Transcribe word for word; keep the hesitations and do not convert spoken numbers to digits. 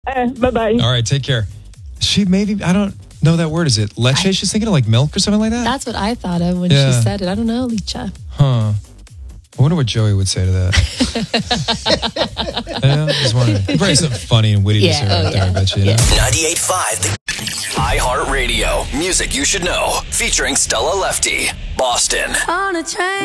Uh, bye-bye. All right, take care. She maybe, I don't know that word. Is it leche? I, She's thinking of like milk or something like that? That's what I thought of when Yeah. she said it. I don't know, Licha. Huh. I wonder what Joey would say to that. Yeah, I just wondering. He probably something funny and witty Yeah, to say oh, right there, yeah. I bet you. you Yeah. know? ninety-eight point five the iHeartRadio. Music you should know. Featuring Stella Lefty. Boston. On a train.